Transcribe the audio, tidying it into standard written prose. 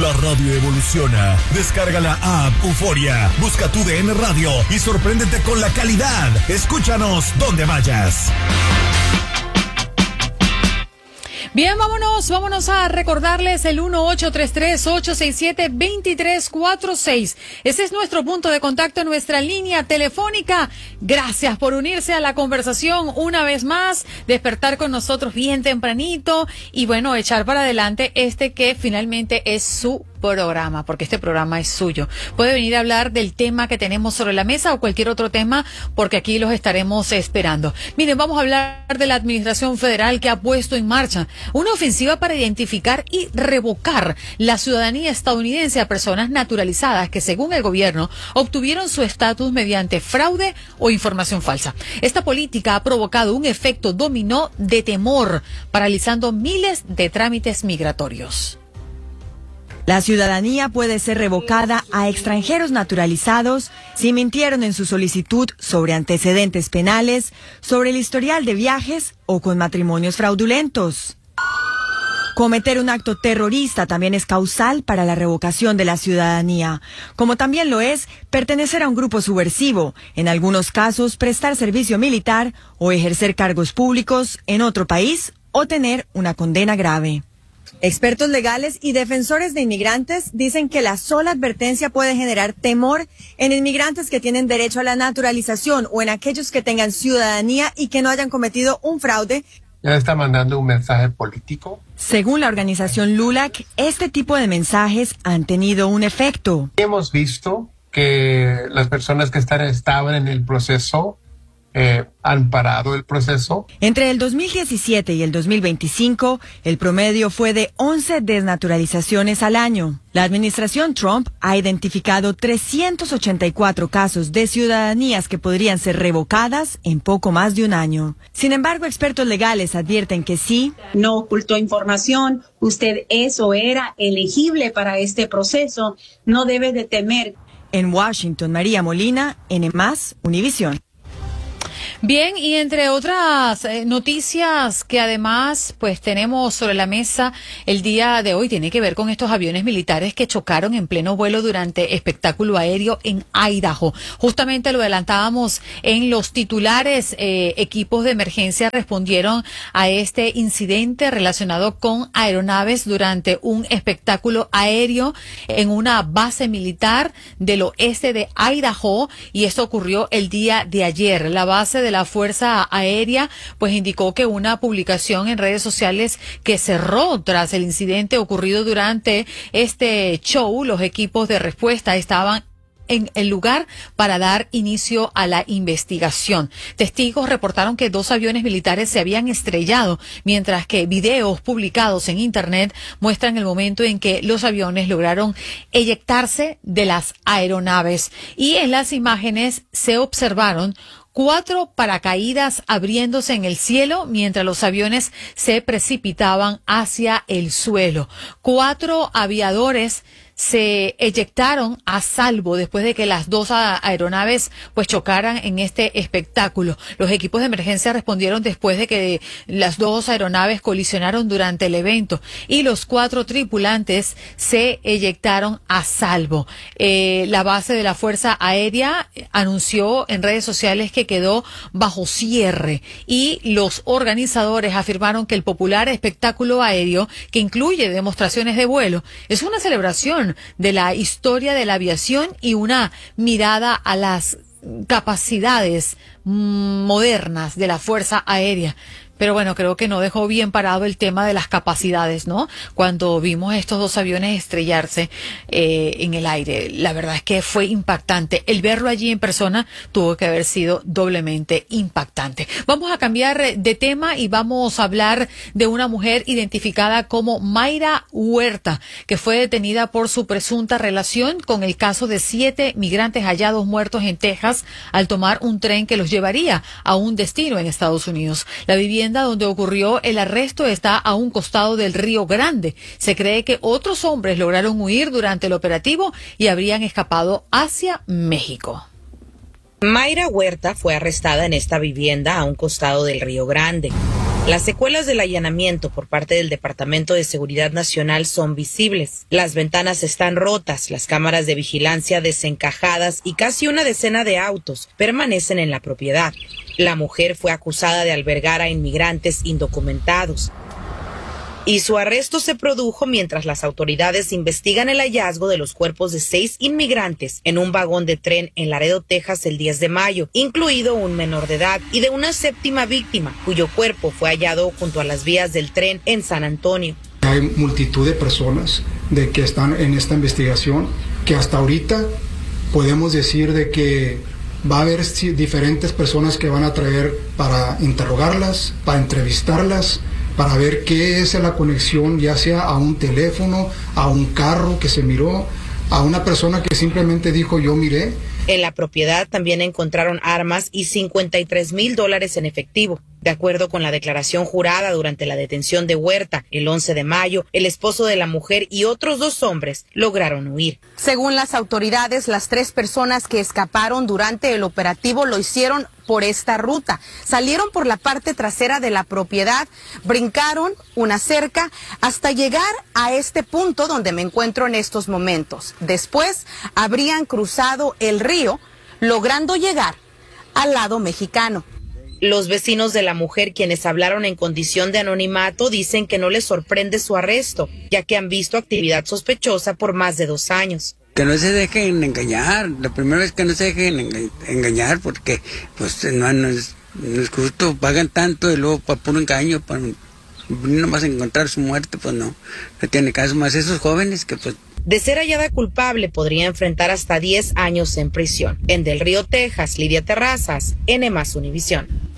La radio evoluciona. Descarga la app Euforia, busca tu DN Radio y sorpréndete con la calidad. Escúchanos donde vayas. Bien, vámonos a recordarles el 1833-867-2346. Ese es nuestro punto de contacto en nuestra línea telefónica. Gracias por unirse a la conversación una vez más, despertar con nosotros bien tempranito y bueno, echar para adelante que finalmente es su programa, porque este programa es suyo. Puede venir a hablar del tema que tenemos sobre la mesa o cualquier otro tema, porque aquí los estaremos esperando. Miren, vamos a hablar de la Administración Federal que ha puesto en marcha una ofensiva para identificar y revocar la ciudadanía estadounidense a personas naturalizadas que, según el gobierno, obtuvieron su estatus mediante fraude o información falsa. Esta política ha provocado un efecto dominó de temor, paralizando miles de trámites migratorios. La ciudadanía puede ser revocada a extranjeros naturalizados si mintieron en su solicitud sobre antecedentes penales, sobre el historial de viajes o con matrimonios fraudulentos. Cometer un acto terrorista también es causal para la revocación de la ciudadanía, como también lo es pertenecer a un grupo subversivo, en algunos casos prestar servicio militar o ejercer cargos públicos en otro país o tener una condena grave. Expertos legales y defensores de inmigrantes dicen que la sola advertencia puede generar temor en inmigrantes que tienen derecho a la naturalización o en aquellos que tengan ciudadanía y que no hayan cometido un fraude. Ya está mandando un mensaje político. Según la organización LULAC, este tipo de mensajes han tenido un efecto. Hemos visto que las personas que estaban en el proceso han parado el proceso. Entre el 2017 y el 2025, el promedio fue de 11 desnaturalizaciones al año. La administración Trump ha identificado 384 casos de ciudadanías que podrían ser revocadas en poco más de un año. Sin embargo, expertos legales advierten que sí. No ocultó información, usted es o era elegible para este proceso, no debe de temer. En Washington, María Molina, N+, Univisión. Bien, y entre otras noticias que además pues tenemos sobre la mesa el día de hoy, tiene que ver con estos aviones militares que chocaron en pleno vuelo durante espectáculo aéreo en Idaho. Justamente lo adelantábamos en los titulares, equipos de emergencia respondieron a este incidente relacionado con aeronaves durante un espectáculo aéreo en una base militar del oeste de Idaho, y esto ocurrió el día de ayer. La base de la Fuerza Aérea pues indicó que una publicación en redes sociales que cerró tras el incidente ocurrido durante este show. Los equipos de respuesta estaban en el lugar para dar inicio a la investigación. Testigos reportaron que 2 aviones militares se habían estrellado, mientras que videos publicados en Internet muestran el momento en que los aviones lograron eyectarse de las aeronaves. Y en las imágenes se observaron 4 paracaídas abriéndose en el cielo mientras los aviones se precipitaban hacia el suelo. 4 aviadores se eyectaron a salvo después de que las 2 aeronaves pues chocaran en este espectáculo. Los equipos de emergencia respondieron después de que las 2 aeronaves colisionaron durante el evento y los 4 tripulantes se eyectaron a salvo. La base de la Fuerza Aérea anunció en redes sociales que quedó bajo cierre, y los organizadores afirmaron que el popular espectáculo aéreo, que incluye demostraciones de vuelo, es una celebración de la historia de la aviación y una mirada a las capacidades modernas de la Fuerza Aérea. Pero bueno, creo que no dejó bien parado el tema de las capacidades, ¿no? Cuando vimos estos 2 aviones estrellarse en el aire, la verdad es que fue impactante. El verlo allí en persona tuvo que haber sido doblemente impactante. Vamos a cambiar de tema y vamos a hablar de una mujer identificada como Mayra Huerta, que fue detenida por su presunta relación con el caso de 7 migrantes hallados muertos en Texas al tomar un tren que los llevaría a un destino en Estados Unidos. La vivienda donde ocurrió el arresto está a un costado del Río Grande. Se cree que otros hombres lograron huir durante el operativo y habrían escapado hacia México. Mayra Huerta fue arrestada en esta vivienda a un costado del Río Grande. Las secuelas del allanamiento por parte del Departamento de Seguridad Nacional son visibles. Las ventanas están rotas, las cámaras de vigilancia desencajadas y casi una decena de autos permanecen en la propiedad. La mujer fue acusada de albergar a inmigrantes indocumentados. Y su arresto se produjo mientras las autoridades investigan el hallazgo de los cuerpos de 6 inmigrantes en un vagón de tren en Laredo, Texas, el 10 de mayo, incluido un menor de edad, y de una 7ª víctima, cuyo cuerpo fue hallado junto a las vías del tren en San Antonio. Hay multitud de personas que están en esta investigación, que hasta ahorita podemos decir de que va a haber diferentes personas que van a traer para interrogarlas, para entrevistarlas, para ver qué es la conexión, ya sea a un teléfono, a un carro que se miró, a una persona que simplemente dijo yo miré. En la propiedad también encontraron armas y $53,000 en efectivo. De acuerdo con la declaración jurada durante la detención de Huerta el 11 de mayo, el esposo de la mujer y otros 2 hombres lograron huir. Según las autoridades, las 3 personas que escaparon durante el operativo lo hicieron por esta ruta. Salieron por la parte trasera de la propiedad, brincaron una cerca hasta llegar a este punto donde me encuentro en estos momentos. Después habrían cruzado el río, logrando llegar al lado mexicano. Los vecinos de la mujer, quienes hablaron en condición de anonimato, dicen que no les sorprende su arresto, ya que han visto actividad sospechosa por más de 2 años. Que no se dejen engañar, la primera vez que no se dejen engañar, porque pues no es justo, pagan tanto y luego para puro engaño, para nomás encontrar su muerte, pues no tiene caso, más esos jóvenes que pues... De ser hallada culpable, podría enfrentar hasta 10 años en prisión. En Del Río, Texas, Lidia Terrazas, N+ Univisión.